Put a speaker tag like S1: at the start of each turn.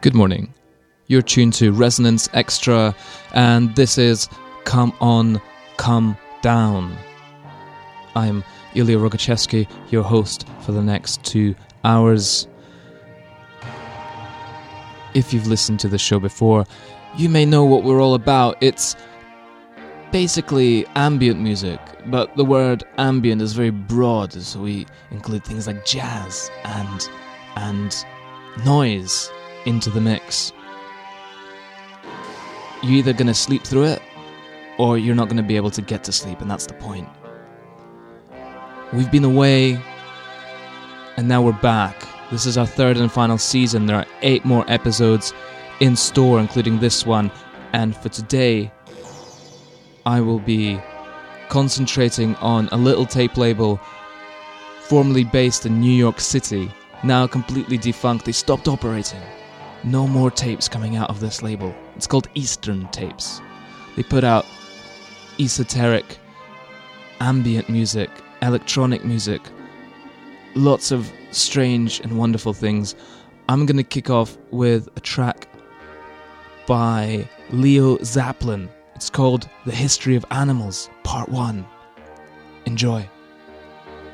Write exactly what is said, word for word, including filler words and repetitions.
S1: Good morning. You're tuned to Resonance Extra, and this is Come On, Come Down. I'm Ilya Rogachevsky, your host for the next two hours. If you've listened to the show before, you may know what we're all about. It's basically ambient music, but the word ambient is very broad, so we include things like jazz and and noise into the mix. You're either going to sleep through it, or you're not going to be able to get to sleep, and that's the point. We've been away, and now we're back. This is our third and final season. There are eight more episodes in store, including this one, and for today, I will be concentrating on a little tape label formerly based in New York City, now completely defunct. They stopped operating. No more tapes coming out of this label. It's called Eastern Tapes. They put out esoteric, ambient music, electronic music, lots of strange and wonderful things. I'm going to kick off with a track by Leo Zeppelin. It's called The History of Animals, Part one. Enjoy.